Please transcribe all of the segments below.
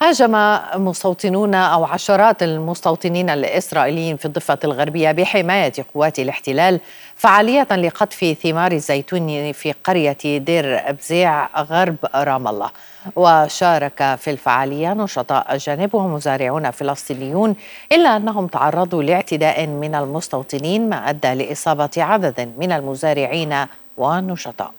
هاجم مستوطنون أو عشرات المستوطنين الإسرائيليين في الضفة الغربية بحماية قوات الاحتلال فعالية لقطف ثمار الزيتون في قرية دير أبزيع غرب رام الله. وشارك في الفعالية نشطاء أجانب ومزارعون فلسطينيون، إلا أنهم تعرضوا لاعتداء من المستوطنين ما أدى لإصابة عدد من المزارعين والنشطاء.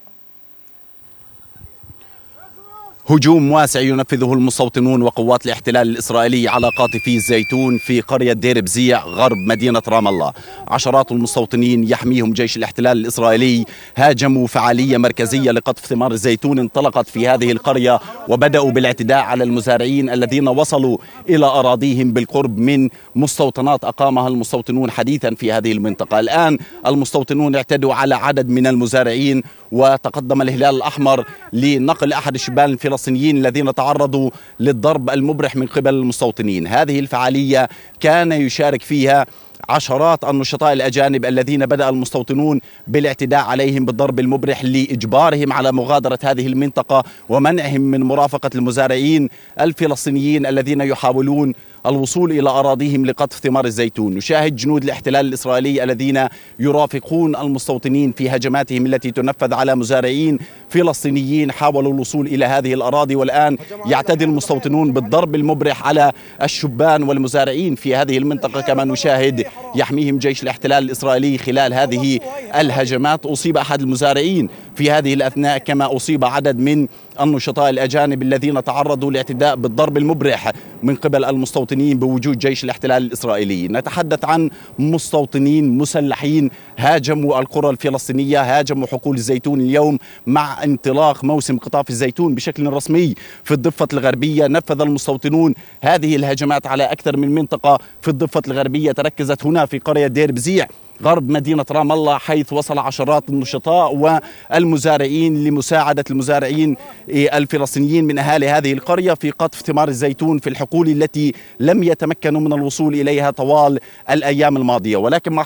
هجوم واسع ينفذه المستوطنون وقوات الاحتلال الإسرائيلي على قاطفي الزيتون في قرية دير بزيع غرب مدينة رام الله. عشرات المستوطنين يحميهم جيش الاحتلال الإسرائيلي هاجموا فعالية مركزية لقطف ثمار الزيتون انطلقت في هذه القرية، وبدأوا بالاعتداء على المزارعين الذين وصلوا إلى أراضيهم بالقرب من مستوطنات أقامها المستوطنون حديثا في هذه المنطقة. الآن المستوطنون اعتدوا على عدد من المزارعين، وتقدم الهلال الأحمر لنقل أحد الشبان الفلسطينيين الذين تعرضوا للضرب المبرح من قبل المستوطنين. هذه الفعالية كان يشارك فيها عشرات النشطاء الأجانب الذين بدأ المستوطنون بالاعتداء عليهم بالضرب المبرح لإجبارهم على مغادرة هذه المنطقة ومنعهم من مرافقة المزارعين الفلسطينيين الذين يحاولون الوصول إلى أراضيهم لقطف ثمار الزيتون. نشاهد جنود الاحتلال الإسرائيلي الذين يرافقون المستوطنين في هجماتهم التي تنفذ على مزارعين فلسطينيين حاولوا الوصول إلى هذه الأراضي، والآن يعتدي المستوطنون بالضرب المبرح على الشبان والمزارعين في هذه المنطقة. كما نشاهد يحميهم جيش الاحتلال الإسرائيلي خلال هذه الهجمات. أصيب أحد المزارعين في هذه الأثناء، كما أصيب عدد من النشطاء الأجانب الذين تعرضوا لاعتداء بالضرب المبرح من قبل المستوطنين بوجود جيش الاحتلال الإسرائيلي. نتحدث عن مستوطنين مسلحين هاجموا القرى الفلسطينية، هاجموا حقول الزيتون اليوم مع انطلاق موسم قطاف الزيتون بشكل رسمي في الضفة الغربية. نفذ المستوطنون هذه الهجمات على أكثر من منطقة في الضفة الغربية، تركزت هنا في قرية دير بزيع غرب مدينة رام الله، حيث وصل عشرات النشطاء والمزارعين لمساعدة المزارعين الفلسطينيين من أهالي هذه القرية في قطف ثمار الزيتون في الحقول التي لم يتمكنوا من الوصول إليها طوال الأيام الماضية. ولكن